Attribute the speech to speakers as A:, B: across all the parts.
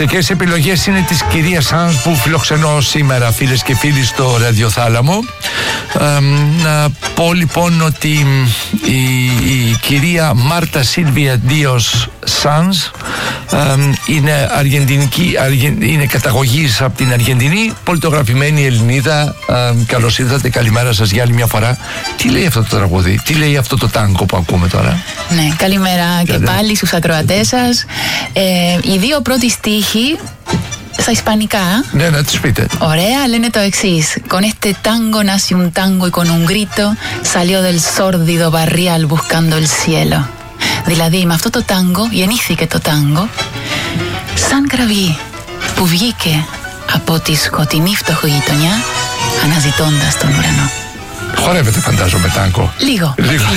A: μουσικές επιλογές είναι της κυρίας Σανς που φιλοξενώ σήμερα, φίλες και φίλοι, στο ραδιοθάλαμο. Να πω λοιπόν ότι η κυρία Μάρτα Σίλβια Ντίος Σανς είναι αργεντινική, είναι καταγωγής από την Αργεντινή, πολιτογραφημένη Ελληνίδα. Καλώς ήρθατε, καλημέρα σας για άλλη μια φορά. Τι λέει αυτό το τραγούδι, τι λέει αυτό το τάγκο που ακούμε τώρα?
B: Ναι, καλημέρα και πάλι στους ακροατές σας. Οι δύο πρώτοι στίχοι στα ισπανικά.
A: Ναι, να τις πείτε.
B: Ωραία, λένε το εξής. Con este tango nació un tango y con un grito salió del sórdido barrial buscando el cielo. Δηλαδή με αυτό το τάγκο γεννήθηκε το τάγκο σαν κραυγή που βγήκε από τη σκοτεινή φτωχογειτονιά αναζητώντας τον ουρανό.
A: Χορεύετε φαντάζομαι τάγκο?
B: Λίγο.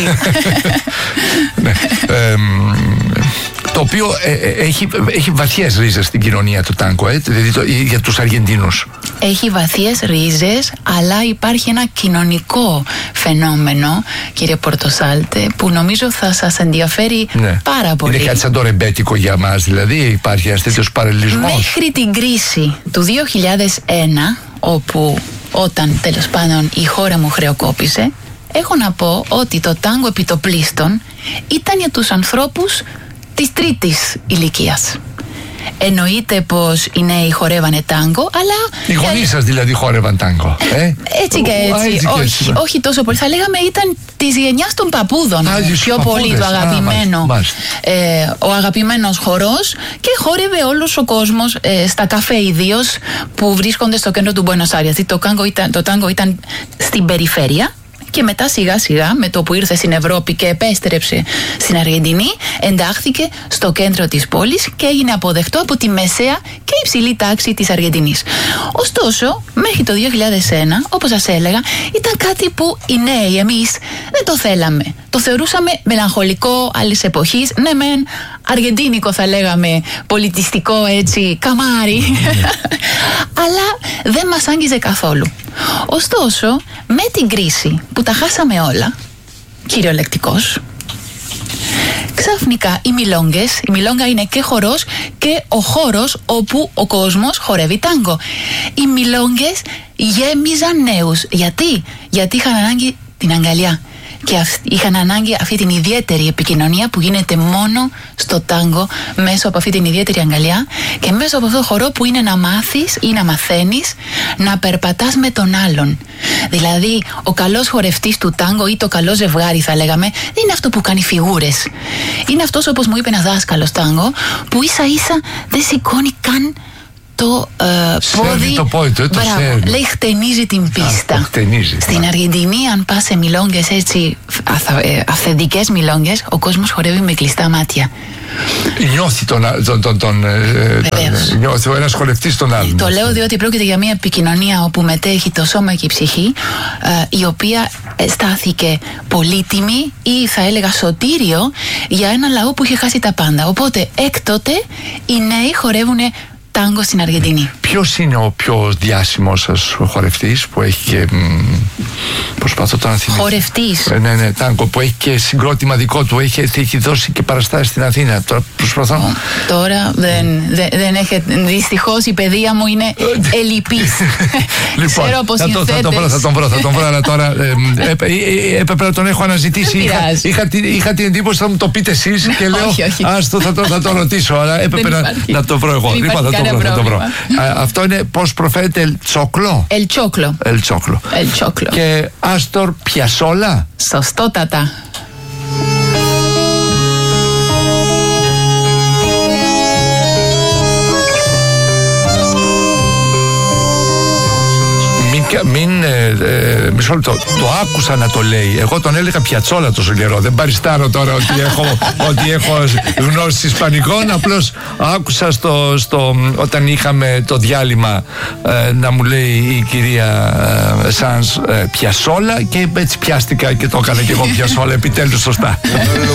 A: Ναι. Το οποίο έχει βαθιές ρίζες στην κοινωνία του τάγκο, δηλαδή για τους Αργεντίνους.
B: Έχει βαθιές ρίζες, αλλά υπάρχει ένα κοινωνικό φαινόμενο, κύριε Πορτοσάλτε, που νομίζω θα σας ενδιαφέρει πάρα πολύ.
A: Είναι κάτι σαν το ρεμπέτικο για μας, δηλαδή υπάρχει ένας τέτοιος παραλληλισμός.
B: Μέχρι την κρίση του 2001, όταν τέλος πάντων η χώρα μου χρεοκόπησε, έχω να πω ότι το τάγκο επιτοπλίστων ήταν για τους ανθρώπους της τρίτης ηλικίας. Εννοείται πως οι νέοι χορεύανε τάγκο, αλλά...
A: Οι γονείς σας δηλαδή χόρευαν τάγκο,
B: Έτσι και έτσι. Όχι τόσο πολύ. Θα λέγαμε ήταν της γενιάς των παππούδων. Πιο πολύ το αγαπημένο. Ο αγαπημένος χορός, και χόρευε όλος ο κόσμος στα καφέ ιδίως που βρίσκονται στο κέντρο του Μπουένος Άιρες. Το τάγκο ήταν στην περιφέρεια. Και μετά σιγά σιγά, με το που ήρθε στην Ευρώπη και επέστρεψε στην Αργεντινή, εντάχθηκε στο κέντρο της πόλης και έγινε αποδεκτό από τη μεσαία και υψηλή τάξη της Αργεντινής. Ωστόσο, μέχρι το 2001, όπως σας έλεγα, ήταν κάτι που οι νέοι, εμείς, δεν το θέλαμε. Το θεωρούσαμε μελαγχολικό, άλλης εποχής, ναι μεν, αργεντίνικο θα λέγαμε, πολιτιστικό έτσι, καμάρι, αλλά δεν μας άγγιζε καθόλου. Ωστόσο, με την κρίση που τα χάσαμε όλα, κυριολεκτικώς, ξαφνικά η μιλόγκα είναι και χορός και ο χώρος όπου ο κόσμος χορεύει τάγκο. Οι μιλόγγες γέμιζαν νέους. Γιατί είχαν ανάγκη την αγκαλιά. Και είχαν ανάγκη αυτή την ιδιαίτερη επικοινωνία που γίνεται μόνο στο τάγκο, μέσω από αυτή την ιδιαίτερη αγκαλιά και μέσω από αυτό το χορό που είναι να μάθεις ή να μαθαίνεις να περπατάς με τον άλλον. Δηλαδή, ο καλός χορευτής του τάγκο ή το καλό ζευγάρι, θα λέγαμε, δεν είναι αυτό που κάνει φιγούρες. Είναι αυτός, όπως μου είπε ένας δάσκαλος τάγκο, που ίσα ίσα δεν σηκώνει καν το πόδι, λέει χτενίζει την πίστα. Στην Αργεντινή, αν πας σε μιλόγγες έτσι, αυθεντικές μιλόγγες, ο κόσμος χορεύει με κλειστά μάτια.
A: Νιώθει νιώθει ο ένας χορευτής τον άλλον.
B: Το λέω διότι πρόκειται για μια επικοινωνία όπου μετέχει το σώμα και η ψυχή, η οποία στάθηκε πολύτιμη ή θα έλεγα σωτήριο για ένα λαό που είχε χάσει τα πάντα. Οπότε έκτοτε οι νέοι χορεύουν τάγκο στην Αργεντινή.
A: Ποιος είναι ο πιο διάσημος σας χορευτής που έχει και... Προσπαθώ τώρα να θυμηθώ.
B: Χορευτής.
A: Ναι, τάγκο που έχει και συγκρότημα δικό του, έχει δώσει και παραστάσεις στην Αθήνα. Τώρα προσπαθώ.
B: Τώρα δεν έχει. Δυστυχώς η παιδεία μου είναι ελλειπής.
A: Λοιπόν,
B: ξέρω πως
A: θα τον βρω, αλλά τώρα έπρεπε να τον έχω αναζητήσει. Είχα την εντύπωση θα μου το πείτε εσείς και λέω άστο, θα το ρωτήσω, αλλά έπρεπε να το βρω εγώ. Λοιπόν, θα το βρω. Αυτό είναι πώς προφέρεται, τσόκλο. El Choclo. Και Άστορ Πιασόλα.
B: Σωστότατα.
A: Μισό λεπτό. Το άκουσα να το λέει. Εγώ τον έλεγα Πιατσόλα τόσο καιρό. Δεν παριστάρω τώρα ότι έχω γνώση ισπανικών. Απλώς άκουσα όταν είχαμε το διάλειμμα να μου λέει η κυρία Σανς Πιασόλα και έτσι πιάστηκα και το έκανα και εγώ Πιασόλα επιτέλους σωστά.